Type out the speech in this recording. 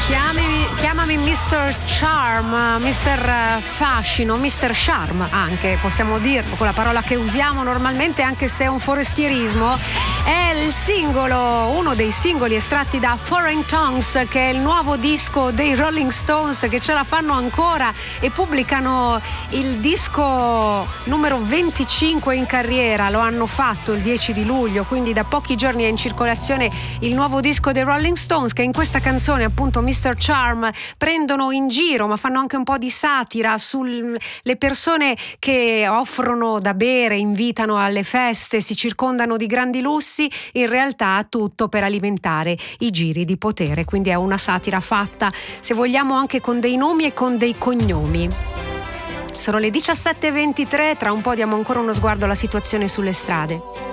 Chiamami Mr. Charm, Mr. Fascino, Mr. Charm anche, possiamo dirlo, quella parola che usiamo normalmente anche se è un forestierismo. È il singolo, uno dei singoli estratti da Foreign Tongues, che è il nuovo disco dei Rolling Stones, che ce la fanno ancora e pubblicano il disco numero 25 in carriera. Lo hanno fatto il 10 di luglio, quindi da pochi giorni è in circolazione il nuovo disco dei Rolling Stones, che in questa canzone, appunto Mr. Charm, prendono in giro, ma fanno anche un po' di satira sulle persone che offrono da bere, invitano alle feste, si circondano di grandi lussi, in realtà tutto per alimentare i giri di potere. Quindi è una satira fatta, se vogliamo, anche con dei nomi e con dei cognomi. Sono le 17:23, tra un po' diamo ancora uno sguardo alla situazione sulle strade.